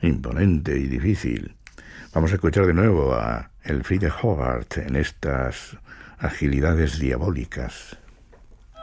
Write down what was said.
imponente y difícil. Vamos a escuchar de nuevo a Elfriede Hobart en estas agilidades diabólicas.